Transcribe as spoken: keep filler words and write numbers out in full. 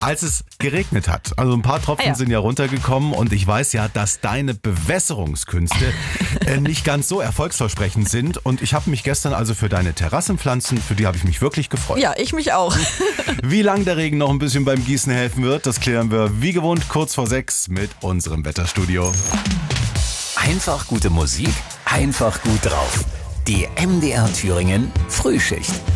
Als es geregnet hat, also ein paar Tropfen Ah ja. sind ja runtergekommen und ich weiß ja, dass deine Bewässerungskünste äh, nicht ganz so erfolgsversprechend sind und ich habe mich gestern also für deine Terrassenpflanzen, für die habe ich mich wirklich gefreut. Ja, ich mich auch. Wie lange der Regen noch ein bisschen beim Gießen helfen wird, das klären wir wie gewohnt kurz vor sechs mit unserem Wetterstudio. Einfach gute Musik, einfach gut drauf. Die M D R Thüringen Frühschicht.